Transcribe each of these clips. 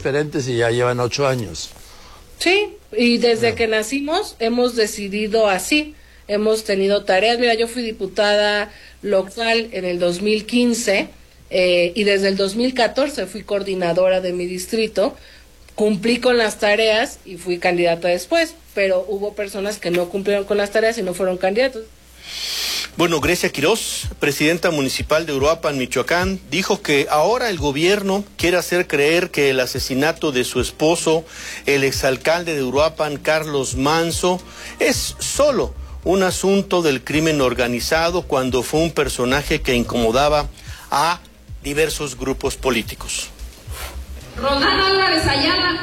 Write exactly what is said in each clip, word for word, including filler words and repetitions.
diferentes y ya llevan ocho años. Sí, y desde yeah. que nacimos hemos decidido así, hemos tenido tareas. Mira, yo fui diputada local en el dos mil quince eh, y desde el dos mil catorce fui coordinadora de mi distrito, cumplí con las tareas y fui candidata después, pero hubo personas que no cumplieron con las tareas y no fueron candidatos. Bueno, Grecia Quirós, presidenta municipal de Uruapan, Michoacán, dijo que ahora el gobierno quiere hacer creer que el asesinato de su esposo, el exalcalde de Uruapan, Carlos Manso, es solo un asunto del crimen organizado cuando fue un personaje que incomodaba a diversos grupos políticos. Roldán Álvarez Ayala,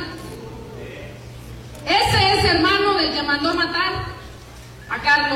ese es hermano del que mandó matar a Carlos.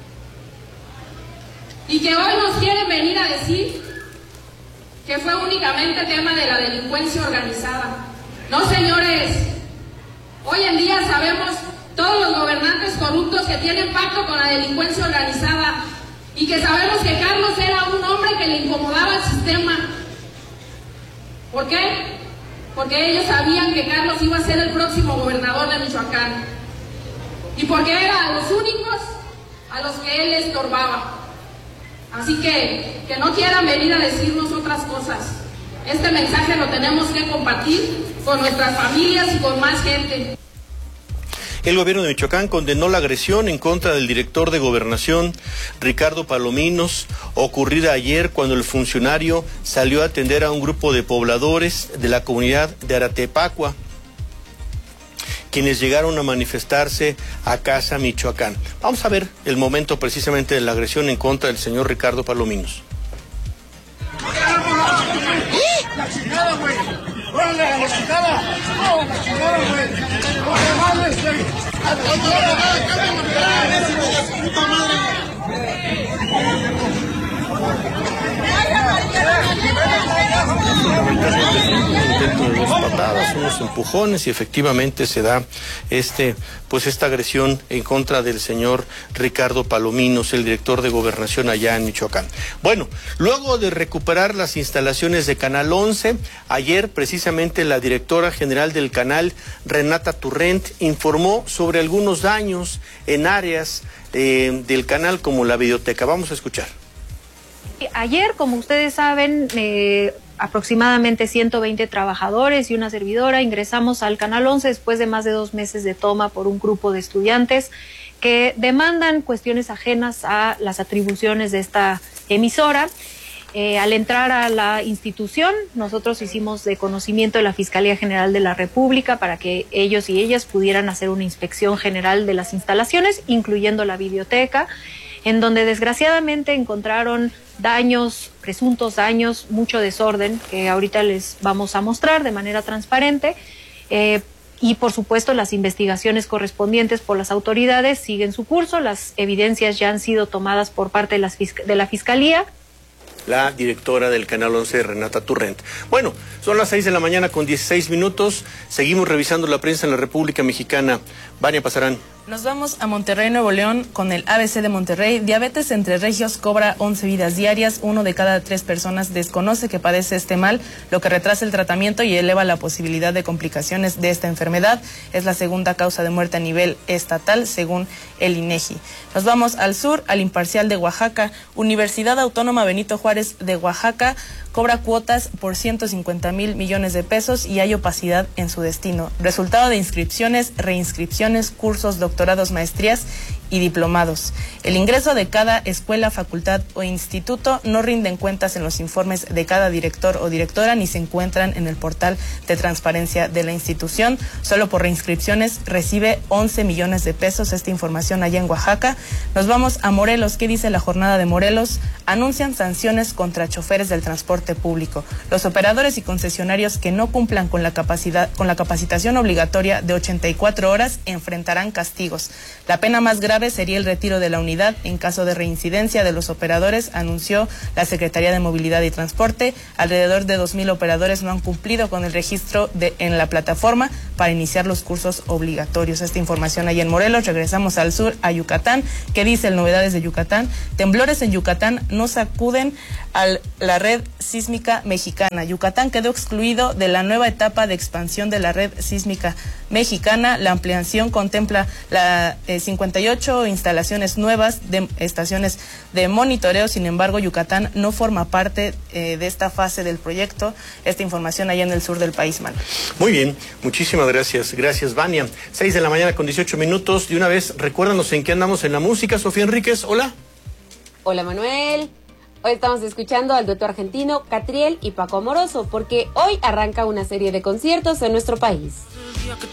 Y que hoy nos quieren venir a decir que fue únicamente tema de la delincuencia organizada. No, señores, hoy en día sabemos todos los gobernantes corruptos que tienen pacto con la delincuencia organizada y que sabemos que Carlos era un hombre que le incomodaba al sistema. ¿Por qué? Porque ellos sabían que Carlos iba a ser el próximo gobernador de Michoacán y porque era a los únicos a los que él estorbaba. Así que, que no quieran venir a decirnos otras cosas. Este mensaje lo tenemos que compartir con nuestras familias y con más gente. El gobierno de Michoacán condenó la agresión en contra del director de Gobernación, Ricardo Palominos, ocurrida ayer cuando el funcionario salió a atender a un grupo de pobladores de la comunidad de Aratepacua, quienes llegaron a manifestarse a Casa Michoacán. Vamos a ver el momento precisamente de la agresión en contra del señor Ricardo Palominos. ¡La chingada, güey! ¡Órale, la chingada! ¡Oh, la chingada, güey! ¡Órale, güey! ¡Puta madre! Intento de dos patadas, unos empujones y efectivamente se da este, pues esta agresión en contra del señor Ricardo Palominos, el director de Gobernación allá en Michoacán. Bueno, luego de recuperar las instalaciones de Canal once, ayer precisamente la directora general del canal, Renata Turrent, informó sobre algunos daños en áreas eh, del canal como la videoteca. Vamos a escuchar. Ayer, como ustedes saben, eh, aproximadamente ciento veinte trabajadores y una servidora ingresamos al Canal once después de más de dos meses de toma por un grupo de estudiantes que demandan cuestiones ajenas a las atribuciones de esta emisora. Eh, al entrar a la institución, nosotros hicimos de conocimiento de la Fiscalía General de la República para que ellos y ellas pudieran hacer una inspección general de las instalaciones, incluyendo la biblioteca, en donde desgraciadamente encontraron daños, presuntos daños, mucho desorden, que ahorita les vamos a mostrar de manera transparente, eh, y por supuesto las investigaciones correspondientes por las autoridades siguen su curso, las evidencias ya han sido tomadas por parte de, las, de la Fiscalía. La directora del Canal once, Renata Turrent. Bueno, son las seis de la mañana con dieciséis minutos, seguimos revisando la prensa en la República Mexicana. Vania Pasarán. Nos vamos a Monterrey, Nuevo León, con el A B C de Monterrey. Diabetes entre regios cobra once vidas diarias. Uno de cada tres personas desconoce que padece este mal, lo que retrasa el tratamiento y eleva la posibilidad de complicaciones de esta enfermedad. Es la segunda causa de muerte a nivel estatal, según el INEGI. Nos vamos al sur, al Imparcial de Oaxaca. Universidad Autónoma Benito Juárez de Oaxaca cobra cuotas por ciento cincuenta mil millones de pesos y hay opacidad en su destino. Resultado de inscripciones, reinscripciones, cursos, doctorados, maestrías y diplomados. El ingreso de cada escuela, facultad o instituto no rinden cuentas en los informes de cada director o directora ni se encuentran en el portal de transparencia de la institución. Solo por reinscripciones recibe once millones de pesos. Esta información allá en Oaxaca. Nos vamos a Morelos. ¿Qué dice la jornada de Morelos? Anuncian sanciones contra choferes del transporte público. Los operadores y concesionarios que no cumplan con la capacidad, con la capacitación obligatoria de ochenta y cuatro horas enfrentarán castigos. La pena más grave grave sería el retiro de la unidad en caso de reincidencia de los operadores, anunció la Secretaría de Movilidad y Transporte. Alrededor de dos mil operadores no han cumplido con el registro de, en la plataforma para iniciar los cursos obligatorios. Esta información ahí en Morelos. Regresamos al sur, a Yucatán. ¿Qué dice el Novedades de Yucatán? Temblores en Yucatán no sacuden a la red sísmica mexicana. Yucatán quedó excluido de la nueva etapa de expansión de la red sísmica mexicana. La ampliación contempla la eh, cincuenta y ocho instalaciones nuevas de estaciones de monitoreo. Sin embargo, Yucatán no forma parte eh, de esta fase del proyecto. Esta información allá en el sur del país, Manuel. Muy bien, muchísimas gracias. Gracias, Vania. Seis de la mañana con dieciocho minutos. De una vez, recuérdanos en qué andamos en la música. Sofía Enríquez, hola. Hola, Manuel. Hoy estamos escuchando al dueto argentino Catriel y Paco Amoroso, porque hoy arranca una serie de conciertos en nuestro país.